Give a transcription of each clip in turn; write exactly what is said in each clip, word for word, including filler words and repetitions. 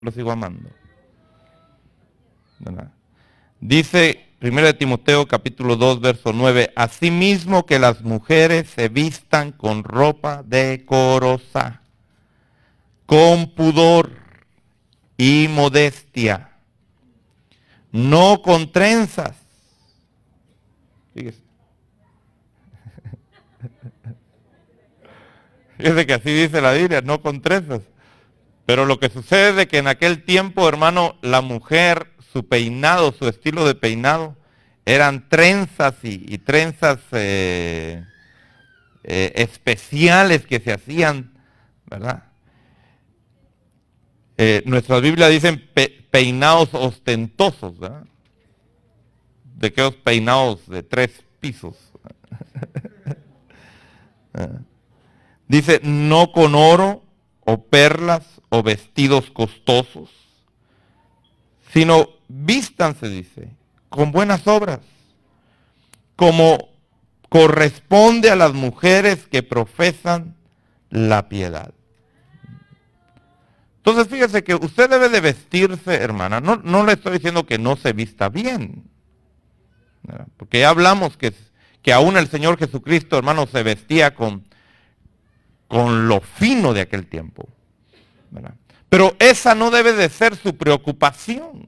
lo sigo amando. ¿Verdad? Dice primero de Timoteo capítulo dos, verso nueve, asimismo que las mujeres se vistan con ropa decorosa, con pudor y modestia, no con trenzas. Fíjese. Fíjese que así dice la Biblia, no con trenzas. Pero lo que sucede es que en aquel tiempo, hermano, la mujer, su peinado, su estilo de peinado, eran trenzas y, y trenzas eh, eh, especiales que se hacían, ¿verdad? Eh, nuestras Biblias dicen pe peinados ostentosos, ¿verdad? De aquellos peinados de tres pisos. Dice, no con oro o perlas o vestidos costosos, sino vístanse, dice, con buenas obras, como corresponde a las mujeres que profesan la piedad. Entonces fíjese que usted debe de vestirse, hermana. No, no le estoy diciendo que no se vista bien, ¿verdad? Porque ya hablamos que, que aún el Señor Jesucristo, hermano, se vestía con, con lo fino de aquel tiempo, ¿verdad? Pero esa no debe de ser su preocupación.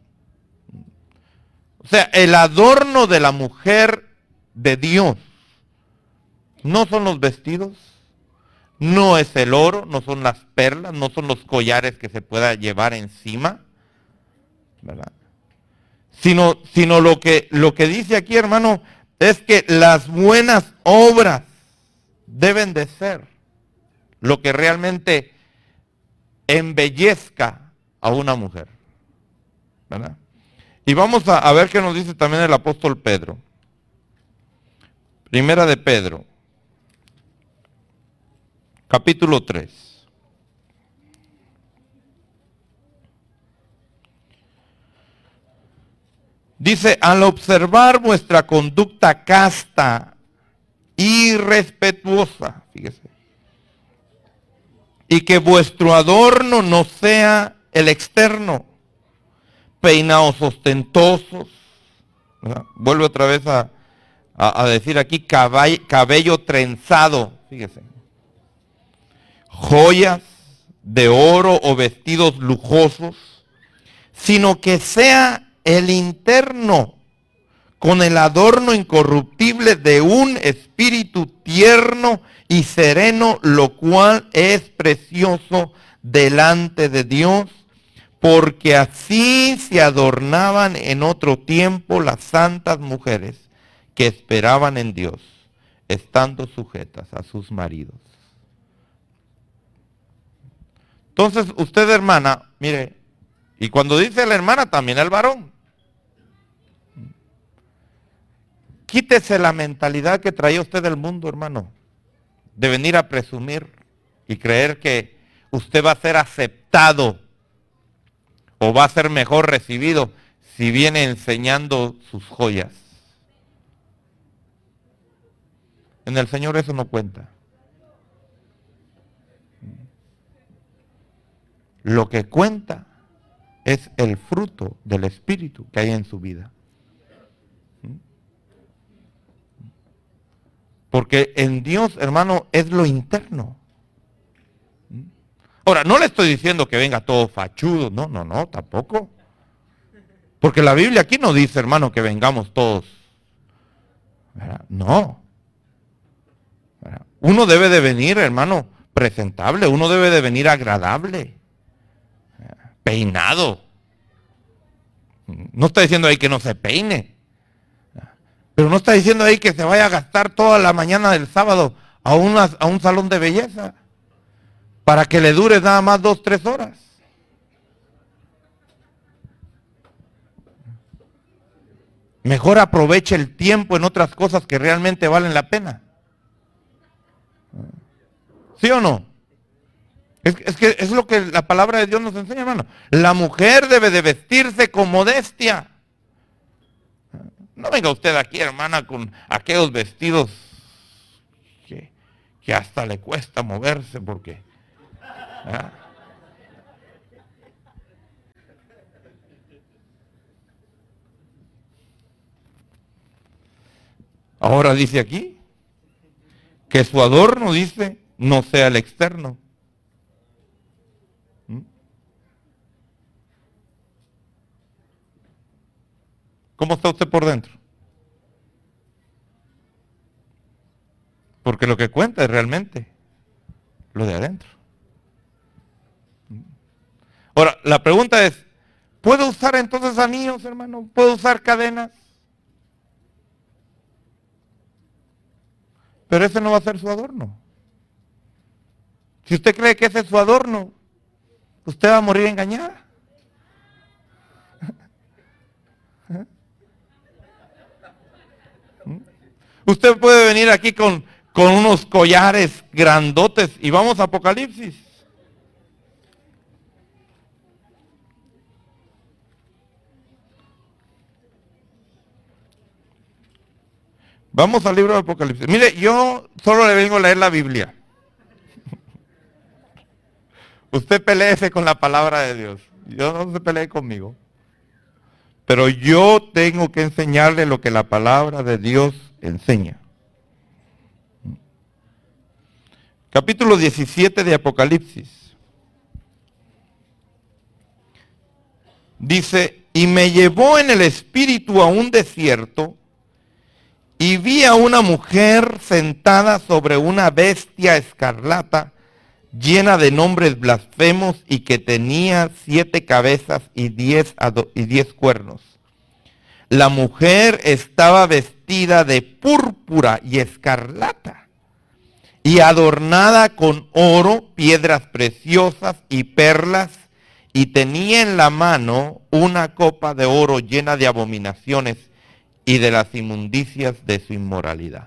O sea, el adorno de la mujer de Dios no son los vestidos, no es el oro, no son las perlas, no son los collares que se pueda llevar encima, ¿verdad? Sino, sino lo que, lo que dice aquí, hermano, es que las buenas obras deben de ser lo que realmente embellezca a una mujer, ¿verdad? Y vamos a, a ver qué nos dice también el apóstol Pedro. Primera de Pedro, capítulo tres. Dice, al observar vuestra conducta casta y respetuosa, fíjese, y que vuestro adorno no sea el externo, peinados ostentosos, ¿verdad? Vuelve otra vez a, a, a decir aquí cabello, cabello trenzado, fíjese, joyas de oro o vestidos lujosos, sino que sea el interno, con el adorno incorruptible de un espíritu tierno y sereno, lo cual es precioso delante de Dios, porque así se adornaban en otro tiempo las santas mujeres que esperaban en Dios, estando sujetas a sus maridos. Entonces, usted, hermana, mire, y cuando dice la hermana, también el varón. Quítese la mentalidad que traía usted del mundo, hermano, de venir a presumir y creer que usted va a ser aceptado o va a ser mejor recibido si viene enseñando sus joyas. En el Señor eso no cuenta. Lo que cuenta es el fruto del Espíritu que hay en su vida. Porque en Dios, hermano, es lo interno. Ahora, no le estoy diciendo que venga todo fachudo, no, no, no, tampoco. Porque la Biblia aquí no dice, hermano, que vengamos todos. ¿Verdad? No. ¿Verdad? Uno debe de venir, hermano, presentable, uno debe de venir agradable, ¿verdad? Peinado. No está diciendo ahí que no se peine. Pero no está diciendo ahí que se vaya a gastar toda la mañana del sábado a, una, a un salón de belleza para que le dure nada más dos, tres horas. Mejor aproveche el tiempo en otras cosas que realmente valen la pena. ¿Sí o no? Es, es que es lo que la palabra de Dios nos enseña, hermano. La mujer debe de vestirse con modestia. No venga usted aquí, hermana, con aquellos vestidos que, que hasta le cuesta moverse porque... ¿ah? Ahora dice aquí que su adorno, dice, no sea el externo. ¿Mm? ¿Cómo está usted por dentro? Porque lo que cuenta es realmente lo de adentro. Ahora, la pregunta es, ¿puedo usar entonces anillos, hermano? ¿Puedo usar cadenas? Pero ese no va a ser su adorno. Si usted cree que ese es su adorno, usted va a morir engañada. Usted puede venir aquí con, con unos collares grandotes y vamos a Apocalipsis. Vamos al libro de Apocalipsis. Mire, yo solo le vengo a leer la Biblia. Usted peleese con la palabra de Dios. Yo no se pelee conmigo. Pero yo tengo que enseñarle lo que la palabra de Dios enseña. Capítulo diecisiete de Apocalipsis. Dice, y me llevó en el espíritu a un desierto, y vi a una mujer sentada sobre una bestia escarlata, llena de nombres blasfemos y que tenía siete cabezas y diez, y diez cuernos. La mujer estaba vestida de púrpura y escarlata y adornada con oro, piedras preciosas y perlas, y tenía en la mano una copa de oro llena de abominaciones y de las inmundicias de su inmoralidad.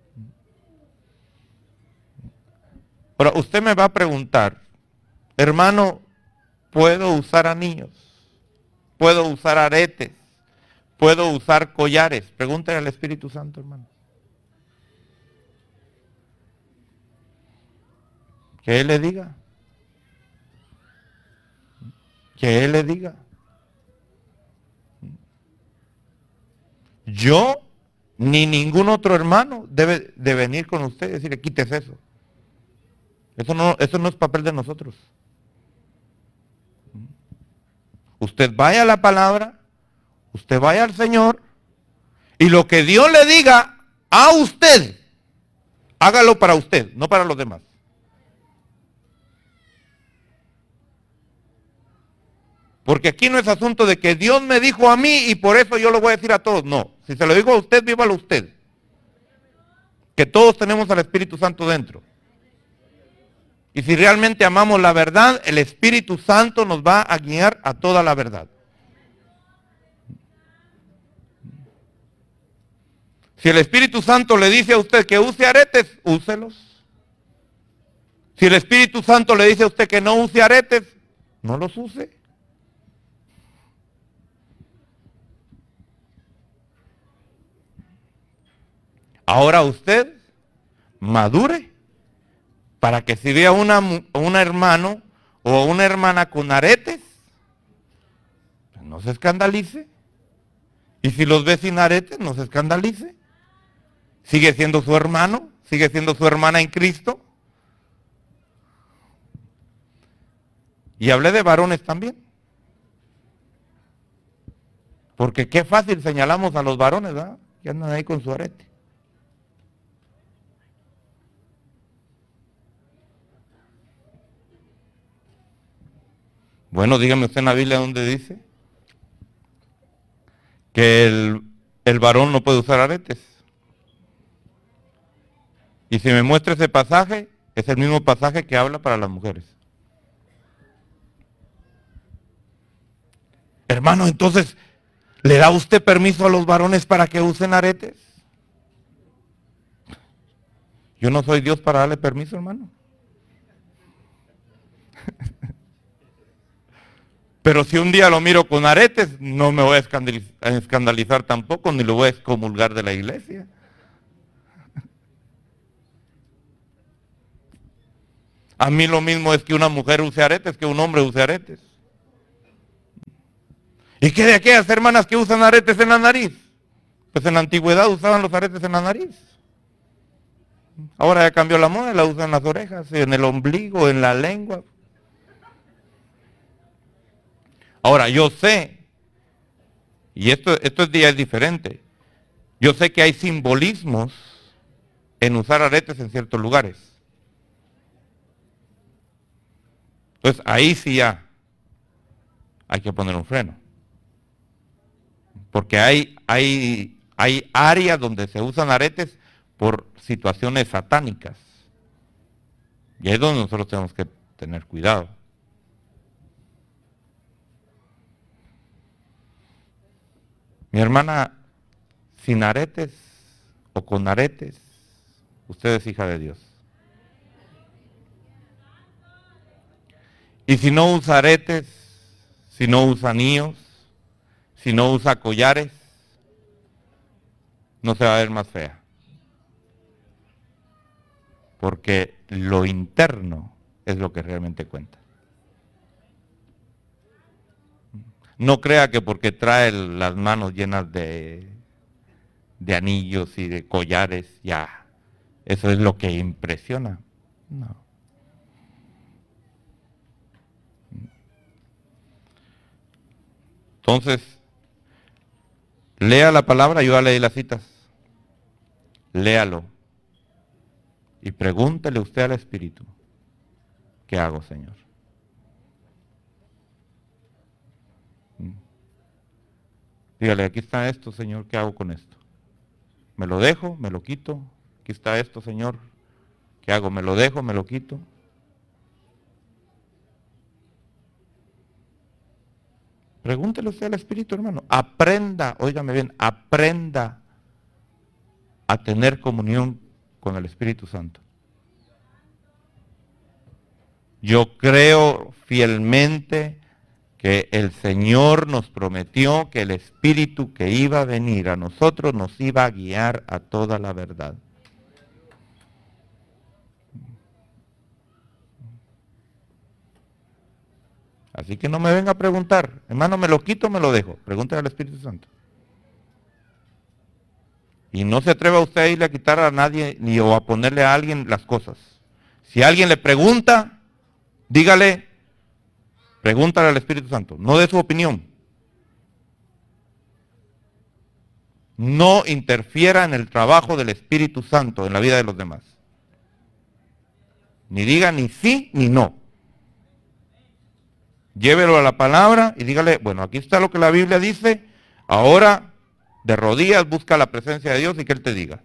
Ahora, usted me va a preguntar, hermano, ¿puedo usar anillos? ¿Puedo usar aretes? ¿Puedo usar collares? Pregúntale al Espíritu Santo, hermano. Que Él le diga. Que Él le diga. Yo ni ningún otro hermano debe de venir con usted y decirle, quítese eso. Eso no, eso no es papel de nosotros. Usted vaya a la palabra, usted vaya al Señor, y lo que Dios le diga a usted, hágalo para usted, no para los demás. Porque aquí no es asunto de que Dios me dijo a mí y por eso yo lo voy a decir a todos. No, si se lo digo a usted, vívalo usted. Que todos tenemos al Espíritu Santo dentro. Y si realmente amamos la verdad, el Espíritu Santo nos va a guiar a toda la verdad. Si el Espíritu Santo le dice a usted que use aretes, úselos. Si el Espíritu Santo le dice a usted que no use aretes, no los use. Ahora usted madure para que si vea una, una hermano o una hermana con aretes, no se escandalice. Y si los ve sin aretes, no se escandalice. Sigue siendo su hermano, sigue siendo su hermana en Cristo. Y hablé de varones también. Porque qué fácil señalamos a los varones, ¿verdad? Que andan ahí con su arete. Bueno, dígame usted en la Biblia dónde dice que el, el varón no puede usar aretes. Y si me muestra ese pasaje, es el mismo pasaje que habla para las mujeres. Hermano, entonces, ¿le da usted permiso a los varones para que usen aretes? Yo no soy Dios para darle permiso, hermano. Pero si un día lo miro con aretes, no me voy a escandalizar, a escandalizar tampoco, ni lo voy a excomulgar de la iglesia. A mí lo mismo es que una mujer use aretes que un hombre use aretes. ¿Y qué de aquellas hermanas que usan aretes en la nariz? Pues en la antigüedad usaban los aretes en la nariz. Ahora ya cambió la moda, la usan en las orejas, en el ombligo, en la lengua. Ahora, yo sé, y esto, esto día es diferente, yo sé que hay simbolismos en usar aretes en ciertos lugares. Entonces, ahí sí ya hay que poner un freno. Porque hay, hay, hay áreas donde se usan aretes por situaciones satánicas. Y ahí es donde nosotros tenemos que tener cuidado. Mi hermana, sin aretes o con aretes, usted es hija de Dios. Y si no usa aretes, si no usa anillos, si no usa collares, no se va a ver más fea. Porque lo interno es lo que realmente cuenta. No crea que porque trae las manos llenas de, de anillos y de collares, ya, eso es lo que impresiona. No. Entonces, lea la palabra, yo ya leí las citas. Léalo. Y pregúntele usted al Espíritu, ¿qué hago, Señor? Dígale, aquí está esto, Señor, ¿qué hago con esto? ¿Me lo dejo? ¿Me lo quito? Aquí está esto, Señor, ¿qué hago? ¿Me lo dejo? ¿Me lo quito? Pregúntele usted al Espíritu, hermano. Aprenda, óigame bien, aprenda a tener comunión con el Espíritu Santo. Yo creo fielmente que el Señor nos prometió que el Espíritu que iba a venir a nosotros nos iba a guiar a toda la verdad. Así que no me venga a preguntar, hermano, ¿me lo quito o me lo dejo? Pregúntale al Espíritu Santo. Y no se atreva usted a irle a quitar a nadie ni o a ponerle a alguien las cosas. Si alguien le pregunta, dígale, pregúntale al Espíritu Santo, no dé su opinión. No interfiera en el trabajo del Espíritu Santo en la vida de los demás. Ni diga ni sí ni no. Llévelo a la palabra y dígale, bueno, aquí está lo que la Biblia dice, ahora de rodillas busca la presencia de Dios y que Él te diga.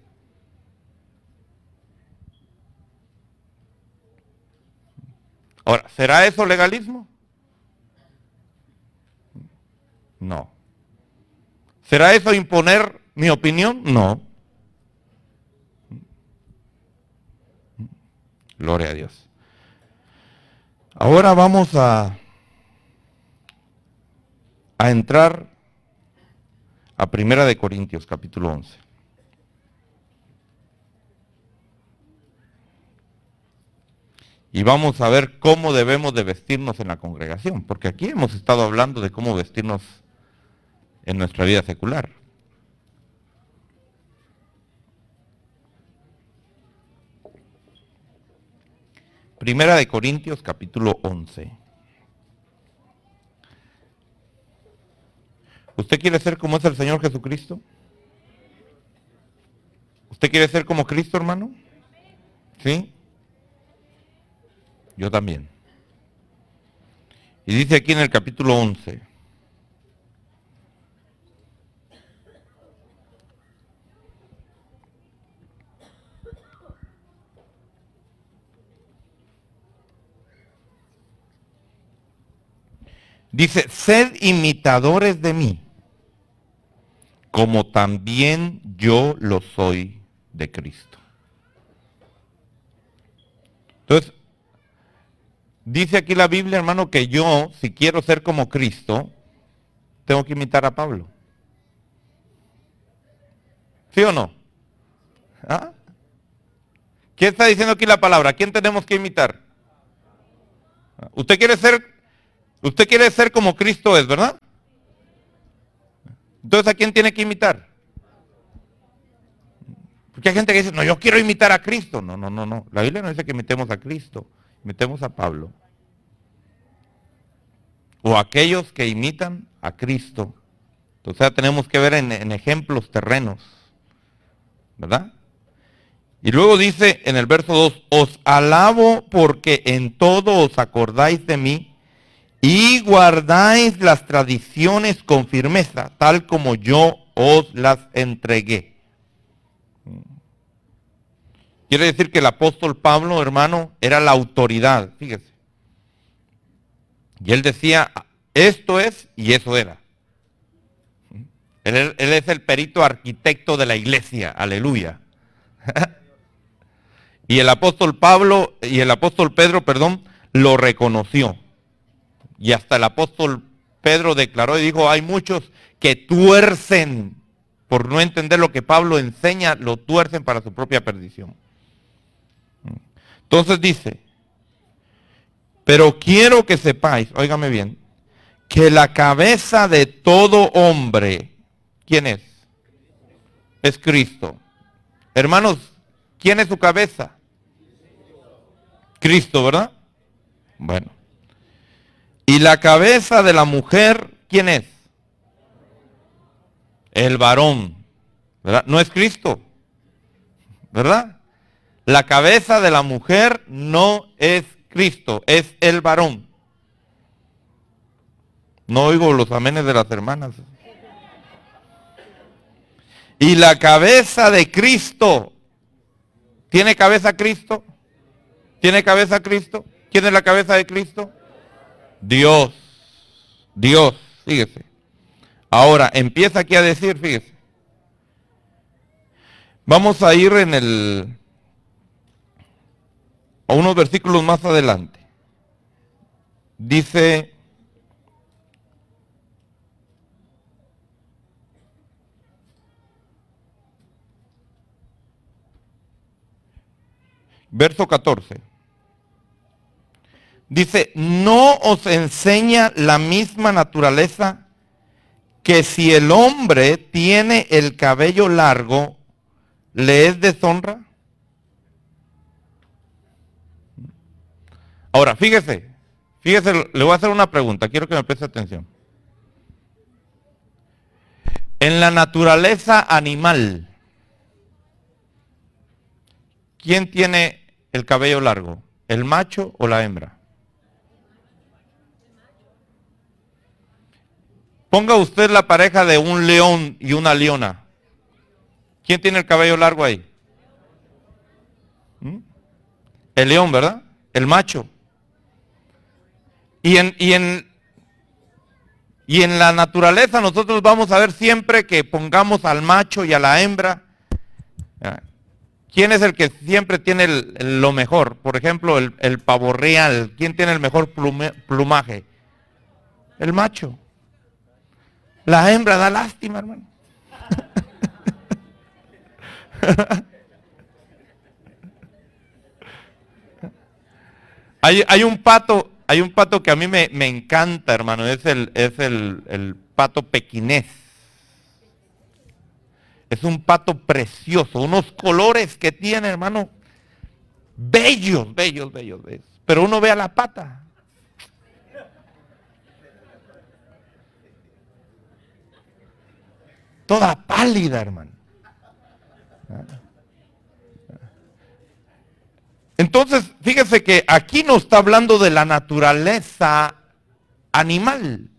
Ahora, ¿será eso legalismo? No. ¿Será eso imponer mi opinión? No. Gloria a Dios. Ahora vamos a, a entrar a Primera de Corintios, capítulo once. Y vamos a ver cómo debemos de vestirnos en la congregación, porque aquí hemos estado hablando de cómo vestirnos en nuestra vida secular. Primera de Corintios, capítulo once. ¿Usted quiere ser como es el Señor Jesucristo? ¿Usted quiere ser como Cristo, hermano? ¿Sí? Yo también. Y dice aquí en el capítulo once. Dice, sed imitadores de mí, como también yo lo soy de Cristo. Entonces, dice aquí la Biblia, hermano, que yo, si quiero ser como Cristo, tengo que imitar a Pablo. ¿Sí o no? ¿Ah? ¿Quién está diciendo aquí la palabra? ¿Quién tenemos que imitar? ¿Usted quiere ser, usted quiere ser como Cristo es, verdad? Entonces, ¿a quién tiene que imitar? Porque hay gente que dice, no, yo quiero imitar a Cristo. No, no, no, no. La Biblia no dice que imitemos a Cristo, imitemos a Pablo. O aquellos que imitan a Cristo. Entonces tenemos que ver en, en ejemplos terrenos, ¿verdad? Y luego dice en el verso dos, os alabo porque en todo os acordáis de mí y guardáis las tradiciones con firmeza, tal como yo os las entregué. Quiere decir que el apóstol Pablo, hermano, era la autoridad, fíjese. Y él decía, esto es y eso era. Él, él es el perito arquitecto de la iglesia, aleluya. Y el apóstol Pablo, y el apóstol Pedro, perdón, lo reconoció. Y hasta el apóstol Pedro declaró y dijo, hay muchos que tuercen, por no entender lo que Pablo enseña, lo tuercen para su propia perdición. Entonces dice, pero quiero que sepáis, óigame bien, que la cabeza de todo hombre, ¿quién es? Es Cristo. Hermanos, ¿quién es su cabeza? Cristo, ¿verdad? Bueno. Y la cabeza de la mujer, ¿quién es? El varón, ¿verdad? No es Cristo, ¿verdad? La cabeza de la mujer no es Cristo, es el varón. No oigo los amenes de las hermanas. Y la cabeza de Cristo, ¿tiene cabeza Cristo? ¿Tiene cabeza Cristo? ¿Quién es la cabeza de Cristo? Dios. Dios, fíjese. Ahora, empieza aquí a decir, fíjese. Vamos a ir en el, a unos versículos más adelante. Dice, verso catorce. Dice, ¿no os enseña la misma naturaleza que si el hombre tiene el cabello largo, le es deshonra? Ahora, fíjese, fíjese, le voy a hacer una pregunta, quiero que me preste atención. En la naturaleza animal, ¿quién tiene el cabello largo? ¿El macho o la hembra? Ponga usted la pareja de un león y una leona. ¿Quién tiene el cabello largo ahí? ¿Mm? El león, ¿verdad? El macho. Y en, y, en, y en la naturaleza nosotros vamos a ver siempre que pongamos al macho y a la hembra. ¿Quién es el que siempre tiene el, el, lo mejor? Por ejemplo, el, el pavo real. ¿Quién tiene el mejor plume, plumaje? El macho. La hembra da lástima, hermano. hay, hay un pato, hay un pato que a mí me, me encanta, hermano. Es el, es el, el pato pequinés. Es un pato precioso, unos colores que tiene, hermano. Bellos, bellos, bellos, bellos. Pero uno ve a la pata. Toda pálida, hermano. Entonces, fíjese que aquí no está hablando de la naturaleza animal.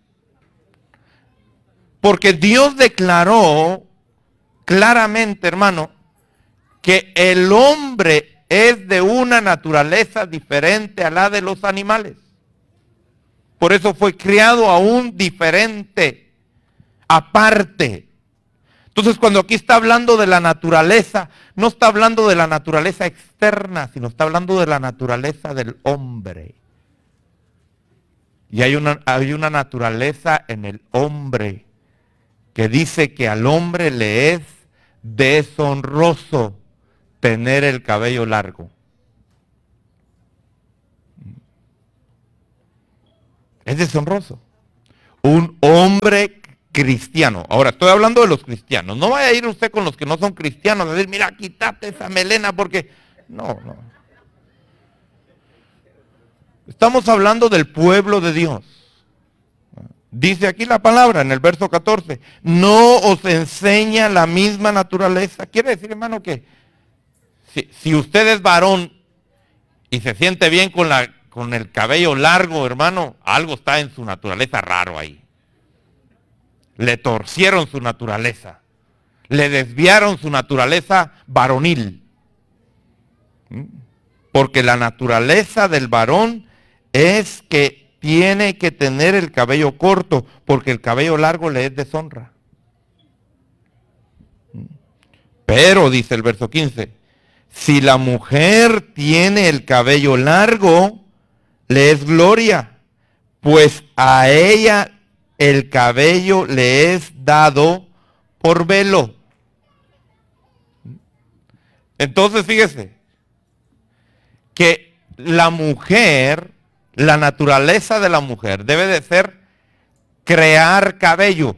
Porque Dios declaró claramente, hermano, que el hombre es de una naturaleza diferente a la de los animales. Por eso fue criado aún diferente, aparte. Entonces, cuando aquí está hablando de la naturaleza, no está hablando de la naturaleza externa, sino está hablando de la naturaleza del hombre. Y hay una, hay una naturaleza en el hombre que dice que al hombre le es deshonroso tener el cabello largo. Es deshonroso. Un hombre cristiano. Ahora, estoy hablando de los cristianos. No vaya a ir usted con los que no son cristianos a decir, mira, quítate esa melena porque... No, no. Estamos hablando del pueblo de Dios. Dice aquí la palabra en el verso catorce, no os enseña la misma naturaleza. Quiere decir, hermano, que si, si usted es varón y se siente bien con, la, con el cabello largo, hermano, algo está en su naturaleza raro ahí. Le torcieron su naturaleza. Le desviaron su naturaleza varonil. Porque la naturaleza del varón es que tiene que tener el cabello corto, porque el cabello largo le es deshonra. Pero, dice el verso quince, si la mujer tiene el cabello largo, le es gloria, pues a ella el cabello le es dado por velo. Entonces, fíjese, que la mujer, la naturaleza de la mujer debe de ser crear cabello.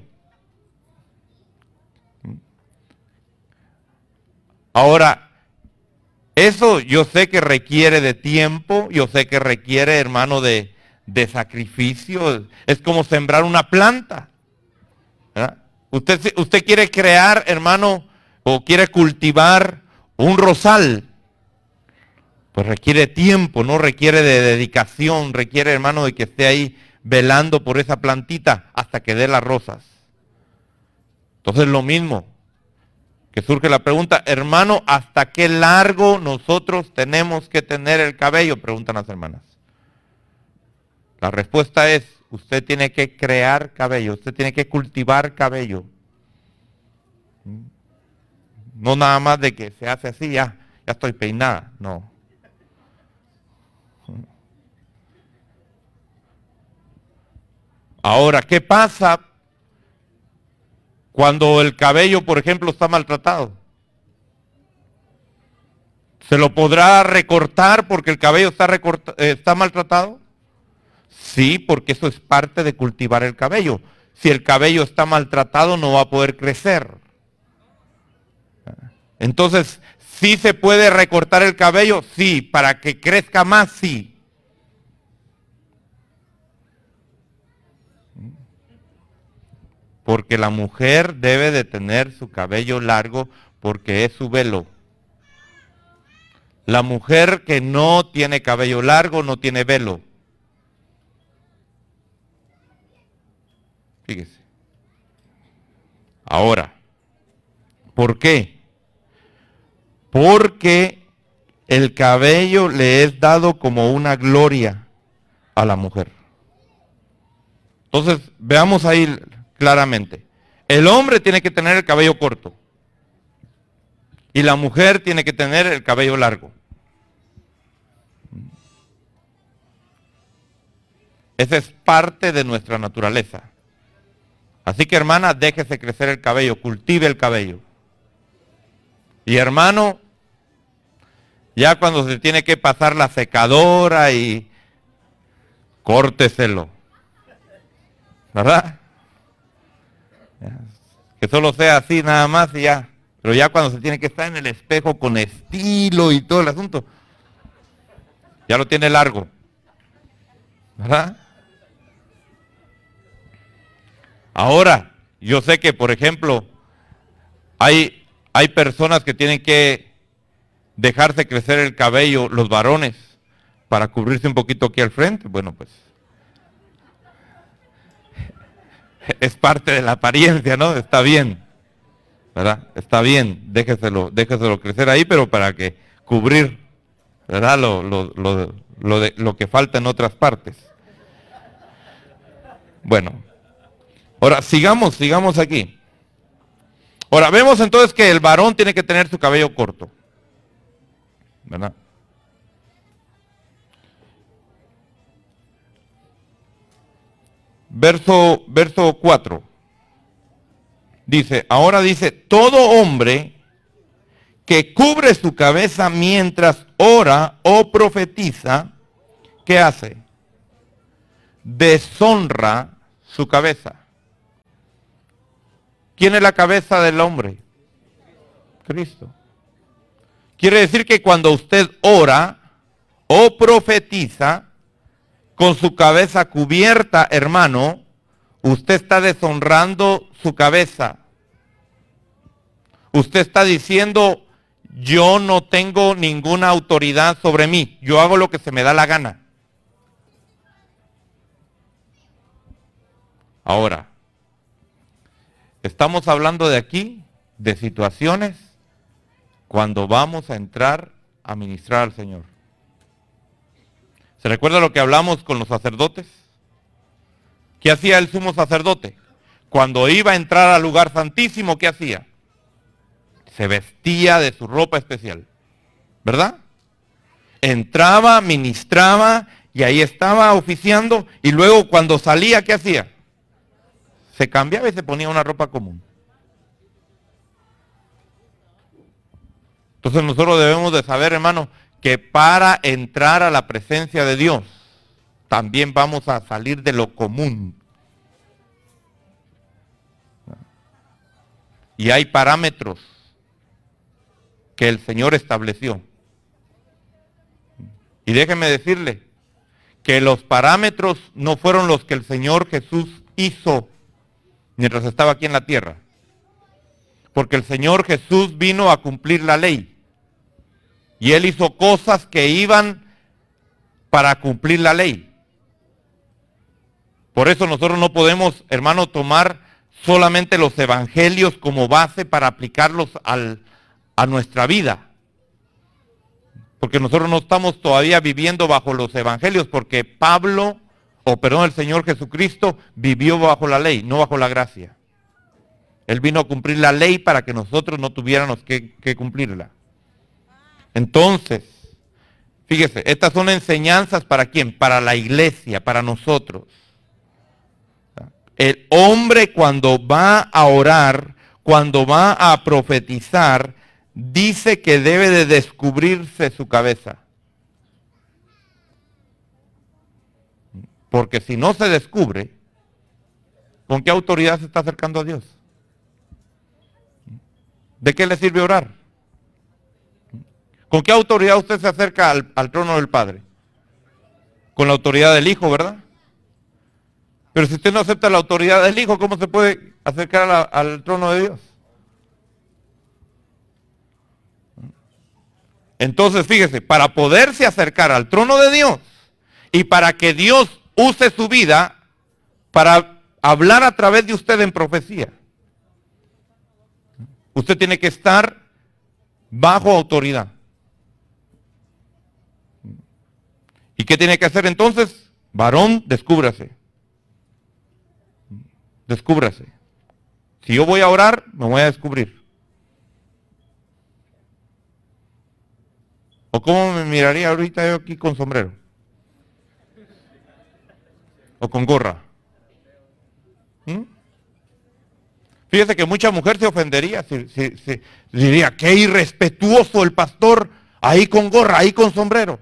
Ahora, eso yo sé que requiere de tiempo, yo sé que requiere, hermano, de, de sacrificio. Es como sembrar una planta. ¿Verdad? Usted, usted quiere crear, hermano, o quiere cultivar un rosal. Pues requiere tiempo, no requiere de dedicación, requiere, hermano, de que esté ahí velando por esa plantita hasta que dé las rosas. Entonces lo mismo, que surge la pregunta, hermano, ¿hasta qué largo nosotros tenemos que tener el cabello? Preguntan las hermanas. La respuesta es, usted tiene que crear cabello, usted tiene que cultivar cabello. No nada más de que se hace así, ya, ya estoy peinada, no. Ahora, ¿qué pasa cuando el cabello, por ejemplo, está maltratado? ¿Se lo podrá recortar porque el cabello está, recorta, eh, está maltratado? Sí, porque eso es parte de cultivar el cabello. Si el cabello está maltratado, no va a poder crecer. Entonces, ¿sí se puede recortar el cabello? Sí, para que crezca más, sí. Porque la mujer debe de tener su cabello largo porque es su velo. La mujer que no tiene cabello largo no tiene velo. Fíjese. Ahora, ¿por qué? Porque el cabello le es dado como una gloria a la mujer. Entonces, veamos ahí claramente. El hombre tiene que tener el cabello corto. Y la mujer tiene que tener el cabello largo. Esa es parte de nuestra naturaleza. Así que, hermana, déjese crecer el cabello, cultive el cabello. Y hermano, ya cuando se tiene que pasar la secadora y córteselo. ¿Verdad? Que solo sea así nada más y ya. Pero ya cuando se tiene que estar en el espejo con estilo y todo el asunto, ya lo tiene largo. ¿Verdad? Ahora, yo sé que, por ejemplo, hay, hay personas que tienen que dejarse crecer el cabello, los varones, para cubrirse un poquito aquí al frente. Bueno, pues es parte de la apariencia, ¿no? Está bien, ¿verdad? Está bien, déjeselo, déjeselo crecer ahí, pero para que cubrir, ¿verdad? Lo, lo, lo, lo, de, lo que falta en otras partes. Bueno, ahora sigamos, sigamos aquí. Ahora, vemos entonces que el varón tiene que tener su cabello corto, ¿verdad? Verso, verso cuatro. Dice, ahora dice, todo hombre que cubre su cabeza mientras ora o profetiza, ¿qué hace? Deshonra su cabeza. ¿Quién es la cabeza del hombre? Cristo. Quiere decir que cuando usted ora o profetiza con su cabeza cubierta, hermano, usted está deshonrando su cabeza. Usted está diciendo, yo no tengo ninguna autoridad sobre mí, yo hago lo que se me da la gana. Ahora, estamos hablando de aquí, de situaciones cuando vamos a entrar a ministrar al Señor. ¿Se recuerda lo que hablamos con los sacerdotes? ¿Qué hacía el sumo sacerdote? Cuando iba a entrar al lugar santísimo, ¿qué hacía? Se vestía de su ropa especial, ¿verdad? Entraba, ministraba y ahí estaba oficiando, y luego cuando salía, ¿qué hacía? Se cambiaba y se ponía una ropa común. Entonces nosotros debemos de saber, hermano, que para entrar a la presencia de Dios, también vamos a salir de lo común. Y hay parámetros que el Señor estableció. Y déjeme decirle que los parámetros no fueron los que el Señor Jesús hizo mientras estaba aquí en la tierra. Porque el Señor Jesús vino a cumplir la ley. Y Él hizo cosas que iban para cumplir la ley. Por eso nosotros no podemos, hermano, tomar solamente los evangelios como base para aplicarlos al, a nuestra vida. Porque nosotros no estamos todavía viviendo bajo los evangelios, porque Pablo, o perdón, el Señor Jesucristo vivió bajo la ley, no bajo la gracia. Él vino a cumplir la ley para que nosotros no tuviéramos que, que cumplirla. Entonces, fíjese, estas son enseñanzas ¿para quién? Para la iglesia, para nosotros. El hombre cuando va a orar, cuando va a profetizar, dice que debe de descubrirse su cabeza. Porque si no se descubre, ¿con qué autoridad se está acercando a Dios? ¿De qué le sirve orar? ¿Con qué autoridad usted se acerca al, al trono del Padre? Con la autoridad del Hijo, ¿verdad? Pero si usted no acepta la autoridad del Hijo, ¿cómo se puede acercar a la, al trono de Dios? Entonces, fíjese, para poderse acercar al trono de Dios y para que Dios use su vida para hablar a través de usted en profecía, usted tiene que estar bajo autoridad. ¿Y qué tiene que hacer entonces? Varón, descúbrase. Descúbrase. Si yo voy a orar, me voy a descubrir. ¿O cómo me miraría ahorita yo aquí con sombrero? ¿O con gorra? ¿Mm? Fíjese que mucha mujer se ofendería, si, si, si, diría, qué irrespetuoso el pastor, ahí con gorra, ahí con sombrero.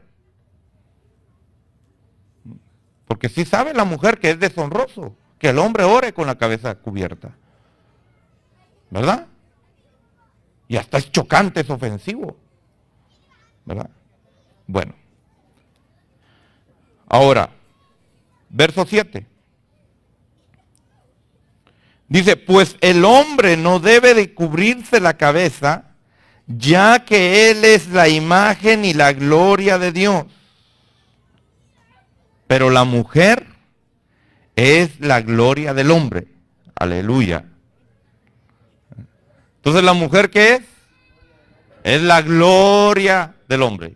Porque sí sabe la mujer que es deshonroso que el hombre ore con la cabeza cubierta, ¿verdad? Y hasta es chocante, es ofensivo, ¿verdad? Bueno, ahora, verso siete. Dice, pues el hombre no debe de cubrirse la cabeza, ya que él es la imagen y la gloria de Dios. Pero la mujer es la gloria del hombre. Aleluya. Entonces, ¿la mujer qué es? Es la gloria del hombre.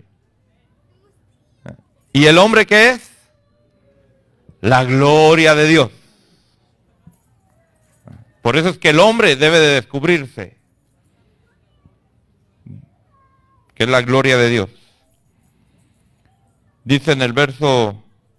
¿Y el hombre qué es? La gloria de Dios. Por eso es que el hombre debe de descubrirse, que es la gloria de Dios. Dice en el verso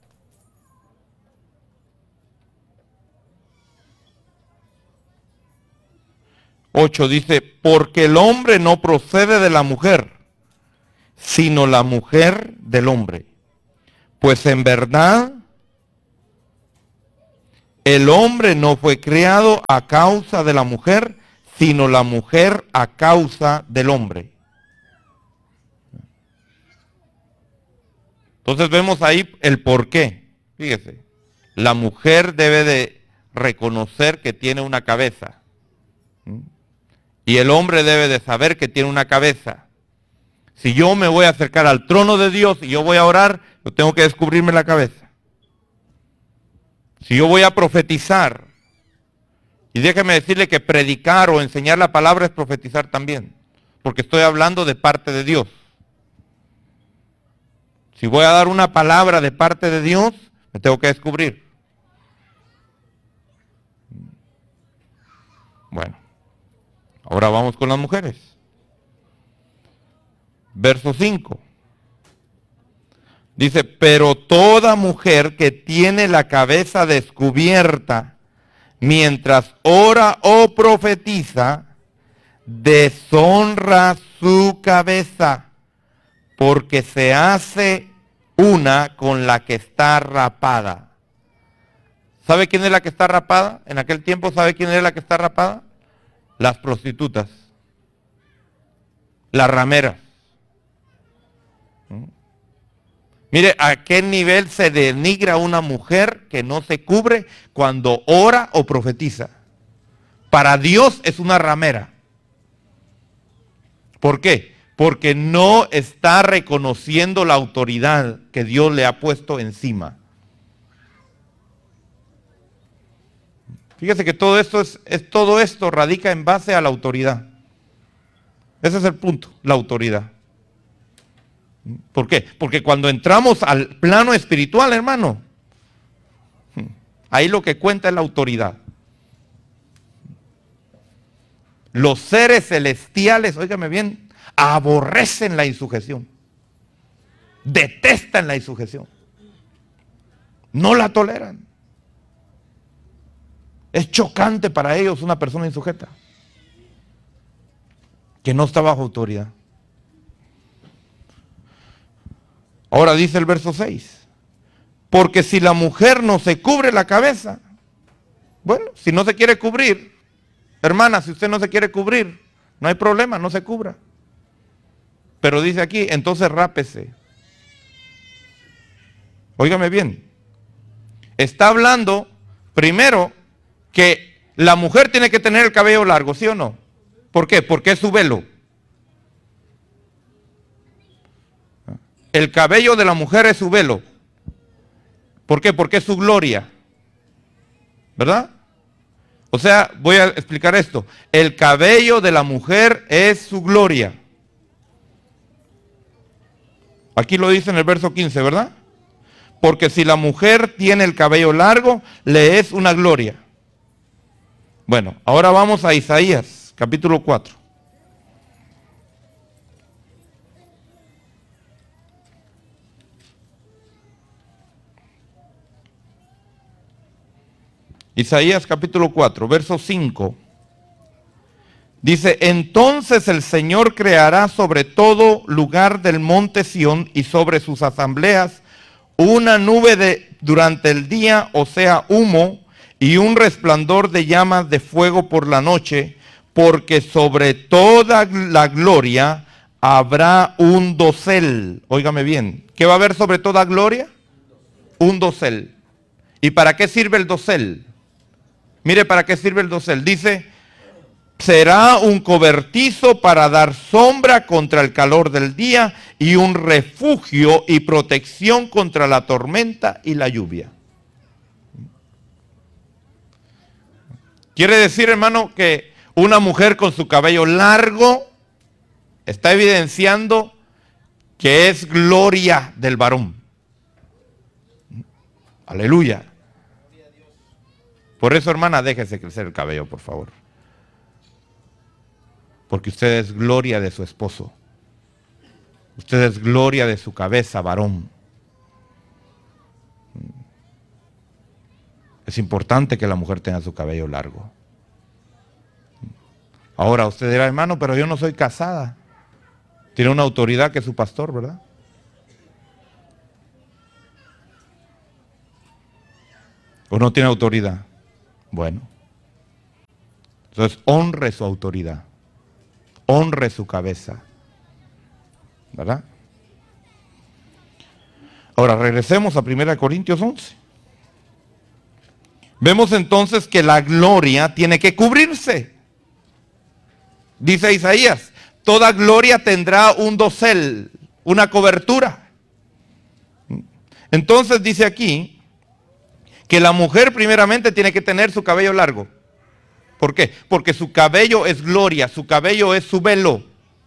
ocho, dice, porque el hombre no procede de la mujer, sino la mujer del hombre. Pues en verdad, El hombre no fue creado a causa de la mujer, sino la mujer a causa del hombre. Entonces vemos ahí el por qué. Fíjese, la mujer debe de reconocer que tiene una cabeza. ¿Mm? Y el hombre debe de saber que tiene una cabeza. Si yo me voy a acercar al trono de Dios y yo voy a orar, yo tengo que descubrirme la cabeza. Si yo voy a profetizar, y déjeme decirle que predicar o enseñar la palabra es profetizar también, porque estoy hablando de parte de Dios. Si voy a dar una palabra de parte de Dios, me tengo que descubrir. Bueno, ahora vamos con las mujeres. Verso cinco. Dice, pero toda mujer que tiene la cabeza descubierta mientras ora o profetiza, deshonra su cabeza, porque se hace una con la que está rapada. ¿Sabe quién es la que está rapada? En aquel tiempo, ¿sabe quién era la que está rapada? Las prostitutas, las rameras. ¿Mm? Mire, a qué nivel se denigra a una mujer que no se cubre cuando ora o profetiza. Para Dios es una ramera. ¿Por qué? Porque no está reconociendo la autoridad que Dios le ha puesto encima. Fíjese que todo esto es, es todo esto radica en base a la autoridad. Ese es el punto, la autoridad. ¿Por qué? Porque cuando entramos al plano espiritual, hermano, ahí lo que cuenta es la autoridad. Los seres celestiales, óigame bien, aborrecen la insujeción. Detestan la insujeción. No la toleran. Es chocante para ellos una persona insujeta, que no está bajo autoridad. Ahora dice el verso seis, porque si la mujer no se cubre la cabeza, bueno, si no se quiere cubrir, hermana, si usted no se quiere cubrir, no hay problema, no se cubra. Pero dice aquí, entonces rápese. Óigame bien, está hablando primero que la mujer tiene que tener el cabello largo, ¿sí o no? ¿Por qué? Porque es su velo. El cabello de la mujer es su velo. ¿Por qué? Porque es su gloria. ¿Verdad? O sea, voy a explicar esto. El cabello de la mujer es su gloria. Aquí lo dice en el verso quince, ¿verdad? Porque si la mujer tiene el cabello largo, le es una gloria. Bueno, ahora vamos a Isaías, capítulo cuatro. Isaías capítulo cuatro, verso cinco. Dice, entonces el Señor creará sobre todo lugar del monte Sión y sobre sus asambleas una nube de durante el día, o sea, humo, y un resplandor de llamas de fuego por la noche, porque sobre toda la gloria habrá un dosel. Óigame bien, ¿qué va a haber sobre toda gloria? Un dosel. ¿Y para qué sirve el dosel? Mire para qué sirve el dosel. Dice, será un cobertizo para dar sombra contra el calor del día y un refugio y protección contra la tormenta y la lluvia. Quiere decir, hermano, que una mujer con su cabello largo está evidenciando que es gloria del varón. Aleluya. Por eso, hermana, déjese crecer el cabello, por favor. Porque usted es gloria de su esposo. Usted es gloria de su cabeza, varón. Es importante que la mujer tenga su cabello largo. Ahora usted dirá, hermano, pero yo no soy casada. Tiene una autoridad que es su pastor, ¿verdad? ¿O no tiene autoridad? Bueno, entonces honre su autoridad, honre su cabeza, ¿verdad? Ahora regresemos a primera Corintios once. Vemos entonces que la gloria tiene que cubrirse. Dice Isaías, toda gloria tendrá un dosel, una cobertura. Entonces dice aquí que la mujer primeramente tiene que tener su cabello largo. ¿Por qué? Porque su cabello es gloria, su cabello es su velo.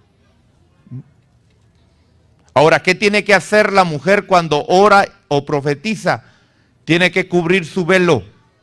Ahora, ¿qué tiene que hacer la mujer cuando ora o profetiza? Tiene que cubrir su velo.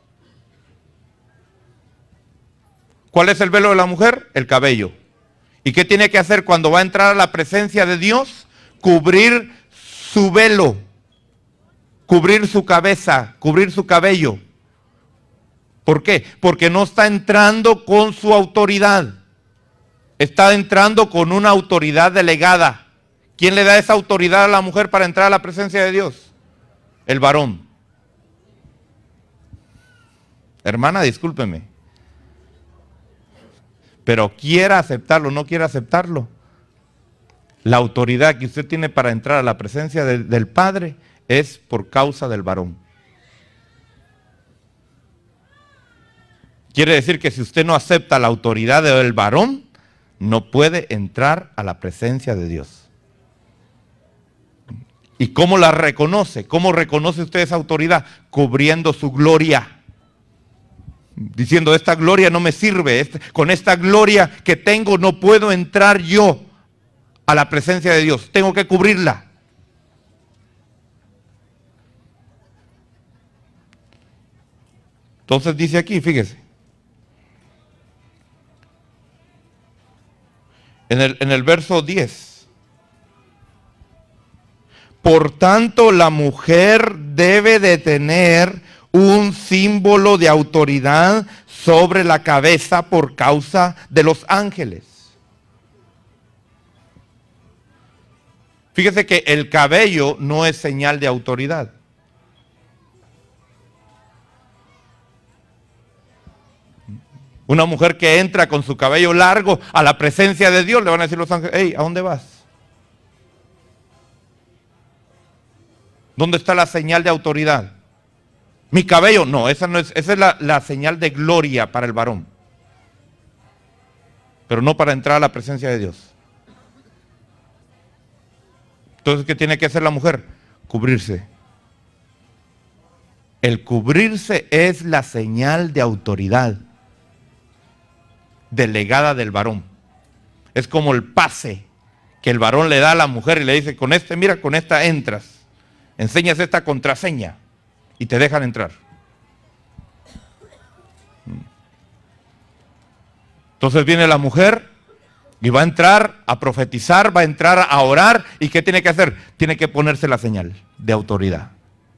¿Cuál es el velo de la mujer? El cabello. ¿Y qué tiene que hacer cuando va a entrar a la presencia de Dios? Cubrir su velo, cubrir su cabeza, cubrir su cabello. ¿Por qué? Porque no está entrando con su autoridad. Está entrando con una autoridad delegada. ¿Quién le da esa autoridad a la mujer para entrar a la presencia de Dios? El varón. Hermana, discúlpeme. Pero quiera aceptarlo, no quiera aceptarlo. La autoridad que usted tiene para entrar a la presencia de, del Padre es por causa del varón. Quiere decir que si usted no acepta la autoridad del varón, no puede entrar a la presencia de Dios. ¿Y cómo la reconoce? ¿Cómo reconoce usted esa autoridad? Cubriendo su gloria. Diciendo, esta gloria no me sirve. Este, con esta gloria que tengo no puedo entrar yo a la presencia de Dios. Tengo que cubrirla. Entonces dice aquí, fíjese. En el, en el verso diez. Por tanto, la mujer debe de tener un símbolo de autoridad sobre la cabeza por causa de los ángeles. Fíjese que el cabello no es señal de autoridad. Una mujer que entra con su cabello largo a la presencia de Dios, le van a decir los ángeles, hey, ¿a dónde vas? ¿Dónde está la señal de autoridad? Mi cabello, no, esa no es, esa es la, la señal de gloria para el varón. Pero no para entrar a la presencia de Dios. Entonces, ¿qué tiene que hacer la mujer? Cubrirse. El cubrirse es la señal de autoridad delegada del varón. Es como el pase que el varón le da a la mujer y le dice, con este, mira, con esta entras. Enseñas esta contraseña y te dejan entrar. Entonces viene la mujer y va a entrar a profetizar, va a entrar a orar. ¿Y qué tiene que hacer? Tiene que ponerse la señal de autoridad.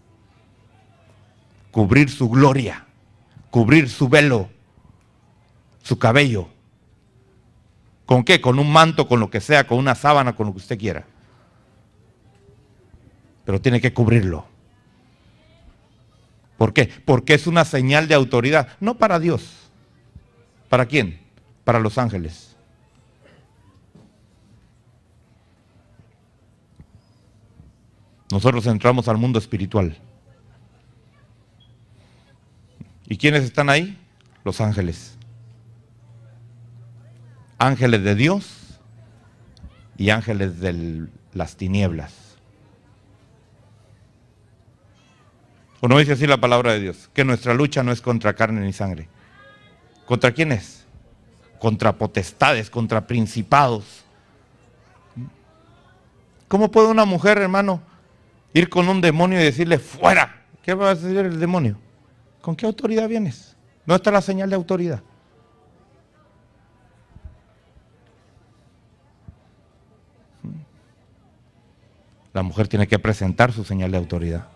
Cubrir su gloria, cubrir su velo, su cabello. ¿Con qué? Con un manto, con lo que sea, con una sábana, con lo que usted quiera. Pero tiene que cubrirlo. ¿Por qué? Porque es una señal de autoridad, no para Dios. ¿Para quién? Para los ángeles. Nosotros entramos al mundo espiritual. ¿Y quiénes están ahí? Los ángeles. Ángeles de Dios y ángeles de las tinieblas. ¿O no dice así la palabra de Dios? Que nuestra lucha no es contra carne ni sangre. ¿Contra quién es? Contra potestades, contra principados. ¿Cómo puede una mujer, hermano, ir con un demonio y decirle fuera? ¿Qué va a decir el demonio? ¿Con qué autoridad vienes? ¿Dónde está la señal de autoridad? La mujer tiene que presentar su señal de autoridad.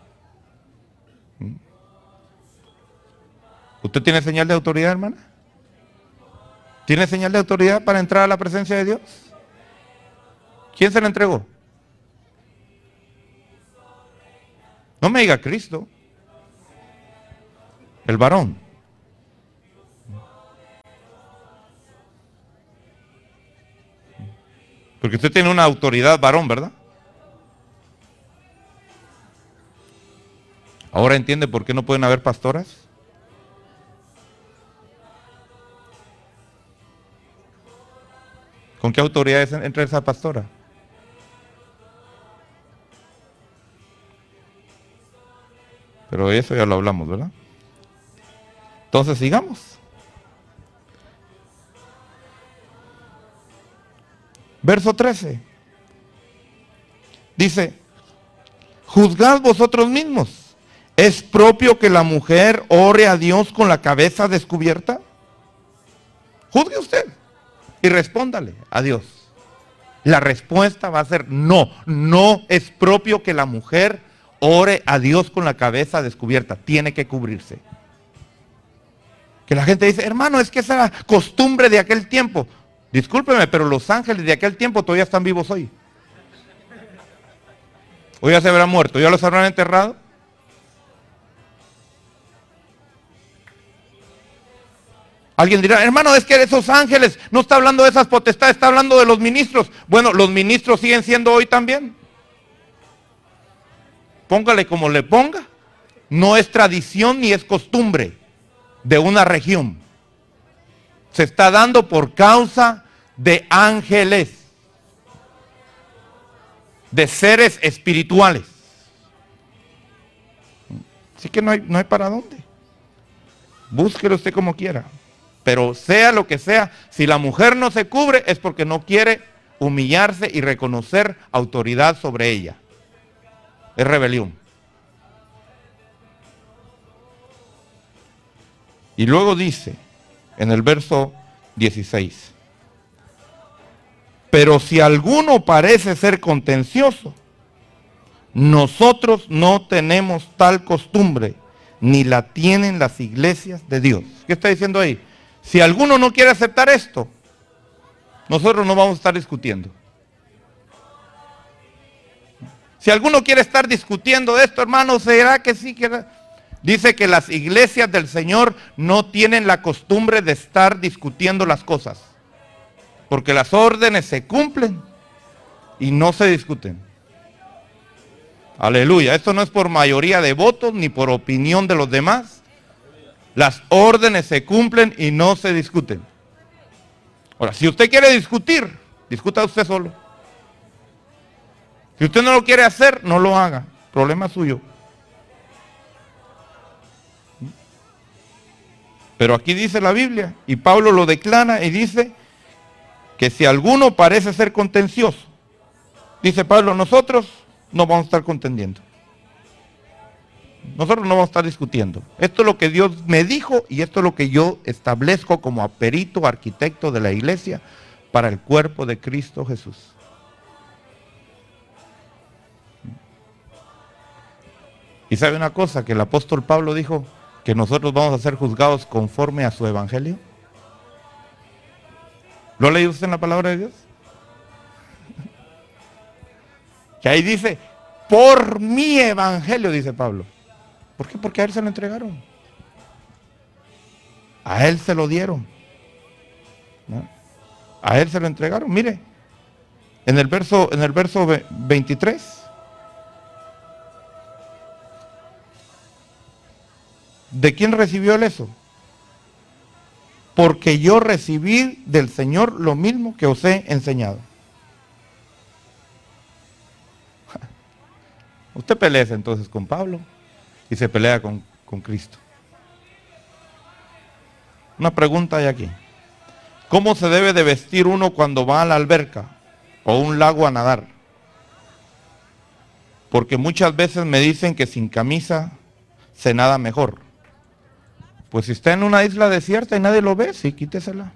¿Usted tiene señal de autoridad, hermana? ¿Tiene señal de autoridad para entrar a la presencia de Dios? ¿Quién se la entregó? No me diga Cristo. El varón. Porque usted tiene una autoridad varón, ¿verdad? ¿Ahora entiende por qué no pueden haber pastoras? ¿Con qué autoridad entra esa pastora? Pero eso ya lo hablamos, ¿verdad? Entonces sigamos. Verso trece. Dice, juzgad vosotros mismos. ¿Es propio que la mujer ore a Dios con la cabeza descubierta? Juzgue usted y respóndale a Dios. La respuesta va a ser no. No es propio que la mujer ore a Dios con la cabeza descubierta. Tiene que cubrirse. Que la gente dice, hermano, es que esa era costumbre de aquel tiempo. Discúlpeme, pero los ángeles de aquel tiempo todavía están vivos hoy. Hoy ya se habrán muerto, ya los habrán enterrado. Alguien dirá, hermano, es que esos ángeles, no está hablando de esas potestades, está hablando de los ministros. Bueno, los ministros siguen siendo hoy también. Póngale como le ponga. No es tradición ni es costumbre de una región. Se está dando por causa de ángeles, de seres espirituales. Así que no hay, no hay para dónde. Búsquelo usted como quiera. Pero sea lo que sea, si la mujer no se cubre es porque no quiere humillarse y reconocer autoridad sobre ella. Es rebelión. Y luego dice en el verso dieciséis, pero si alguno parece ser contencioso, nosotros no tenemos tal costumbre, ni la tienen las iglesias de Dios. ¿Qué está diciendo ahí? Si alguno no quiere aceptar esto, nosotros no vamos a estar discutiendo. Si alguno quiere estar discutiendo de esto, hermano, ¿será que sí? Que... Dice que las iglesias del Señor no tienen la costumbre de estar discutiendo las cosas. Porque las órdenes se cumplen y no se discuten. Aleluya. Esto no es por mayoría de votos ni por opinión de los demás. Las órdenes se cumplen y no se discuten. Ahora, si usted quiere discutir, discuta usted solo. Si usted no lo quiere hacer, no lo haga. Problema suyo. Pero aquí dice la Biblia, y Pablo lo declara y dice que si alguno parece ser contencioso, dice Pablo, nosotros no vamos a estar contendiendo. Nosotros no vamos a estar discutiendo. Esto es lo que Dios me dijo y esto es lo que yo establezco como perito, arquitecto de la iglesia para el cuerpo de Cristo Jesús. Y sabe una cosa, que el apóstol Pablo dijo que nosotros vamos a ser juzgados conforme a su evangelio. ¿Lo ha leído usted en la palabra de Dios? Que ahí dice, por mi evangelio, dice Pablo. ¿Por qué? Porque a él se lo entregaron. A él se lo dieron. ¿No? A él se lo entregaron. Mire, en el verso, en el verso veintitrés. ¿De quién recibió él eso? Porque yo recibí del Señor lo mismo que os he enseñado. Usted pelea entonces con Pablo y se pelea con, con Cristo. Una pregunta hay aquí. ¿Cómo se debe de vestir uno cuando va a la alberca o un lago a nadar? Porque muchas veces me dicen que sin camisa se nada mejor. Pues si está en una isla desierta y nadie lo ve, sí, quítesela.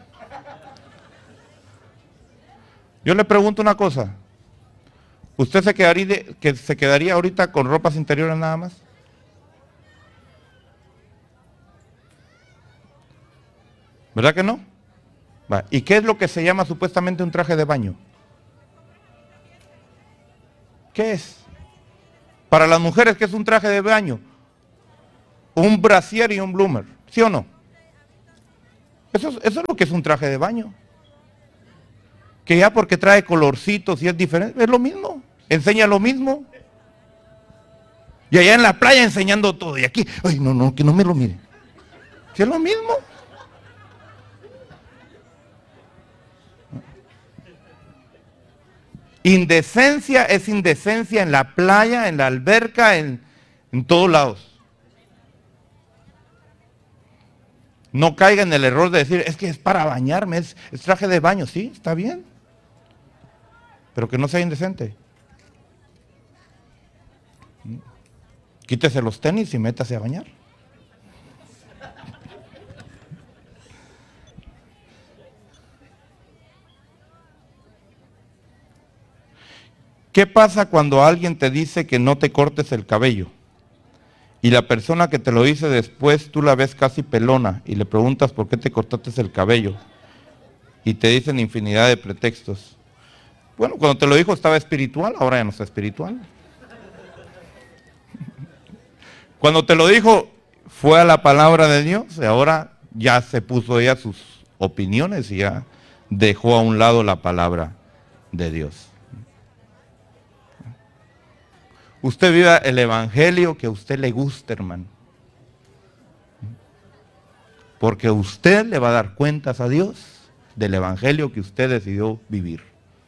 Yo le pregunto una cosa. ¿Usted se quedaría, que se quedaría ahorita con ropas interiores nada más? ¿Verdad que no? Va. ¿Y qué es lo que se llama supuestamente un traje de baño? ¿Qué es? Para las mujeres, ¿qué es un traje de baño? Un brasier y un bloomer, ¿sí o no? Eso es, eso es lo que es un traje de baño. que ya porque trae colorcitos y es diferente, es lo mismo, enseña lo mismo. Y allá en la playa enseñando todo, y aquí, ay, no, no, que no me lo miren. Si es lo mismo. Indecencia es indecencia en la playa, en la alberca, en, en todos lados. No caiga en el error de decir, es que es para bañarme, es, es traje de baño, sí, está bien. Pero que no sea indecente. Quítese los tenis y métase a bañar. ¿Qué pasa cuando alguien te dice que no te cortes el cabello? Y la persona que te lo dice después, tú la ves casi pelona y le preguntas por qué te cortaste el cabello. Y te dicen infinidad de pretextos. Bueno, cuando te lo dijo estaba espiritual, ahora ya no está espiritual. Cuando te lo dijo fue a la palabra de Dios y ahora ya se puso ella sus opiniones y ya dejó a un lado la palabra de Dios. Usted viva el evangelio que a usted le guste, hermano. Porque usted le va a dar cuentas a Dios del evangelio que usted decidió vivir.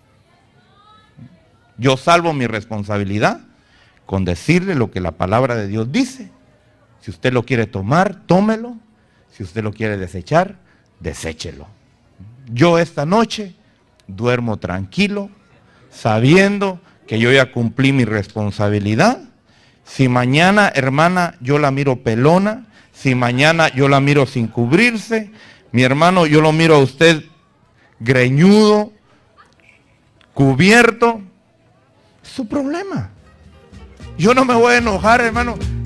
Yo salvo mi responsabilidad con decirle lo que la palabra de Dios dice. Si usted lo quiere tomar, tómelo. Si usted lo quiere desechar, deséchelo. Yo esta noche duermo tranquilo, sabiendo que yo ya cumplí mi responsabilidad. Si mañana, hermana, yo la miro pelona, si mañana yo la miro sin cubrirse, mi hermano, yo lo miro a usted greñudo, cubierto, es su problema. Yo no me voy a enojar, hermano.